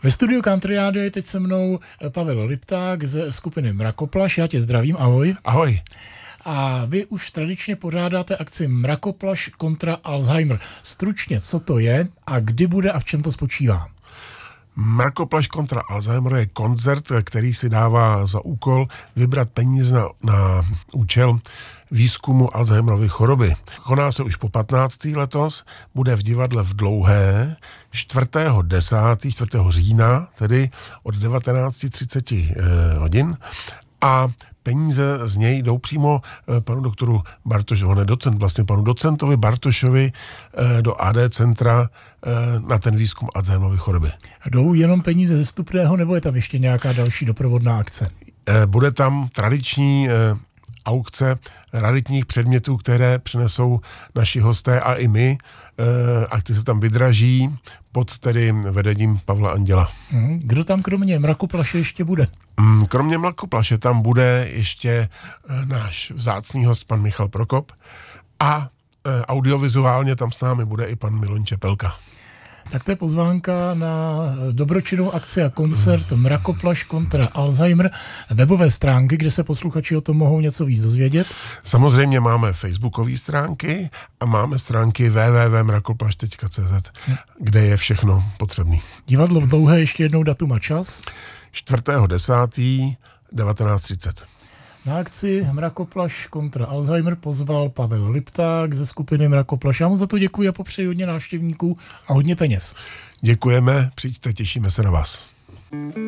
Ve studiu Country Rádia je teď se mnou Pavel Lipták ze skupiny Mrakoplaš. Já tě zdravím, ahoj. Ahoj. A vy už tradičně pořádáte akci Mrakoplaš kontra Alzheimer. Stručně, co to je a kdy bude a v čem to spočívá? Mrakoplaš kontra Alzheimer je koncert, který si dává za úkol vybrat peníze na účel výzkumu Alzheimerovy choroby. Koná se už po 15. letos, bude v divadle v Dlouhé 4. října, tedy od 19:30 hodin a peníze z něj jdou přímo panu doktoru Bartošovi, on je docent, vlastně panu docentovi Bartošovi do AD centra na ten výzkum Alzheimerovy choroby. Jdou jenom peníze ze vstupného, nebo je tam ještě nějaká další doprovodná akce? Bude tam tradiční aukce raritních předmětů, které přinesou naši hosté a i my. Akce se tam vydraží pod tedy vedením Pavla Anděla. Kdo tam kromě Mrakoplaše ještě bude? Kromě Mrakoplaše tam bude ještě náš vzácný host, pan Michal Prokop, a audiovizuálně tam s námi bude i pan Miloň Čepelka. Tak to je pozvánka na dobročinnou akci a koncert Mrakoplaš kontra Alzheimer. Webové stránky, kde se posluchači o tom mohou něco víc dozvědět? Samozřejmě máme facebookové stránky a máme stránky www.mrakoplaš.cz, kde je všechno potřebné. Divadlo v Dlouhé, ještě jednou datum a čas? 4.10. 19:30. Na akci Mrakoplaš kontra Alzheimer pozval Pavel Lipták ze skupiny Mrakoplaš. Já mu za to děkuji a popřeji hodně návštěvníků a hodně peněz. Děkujeme, přijďte, těšíme se na vás.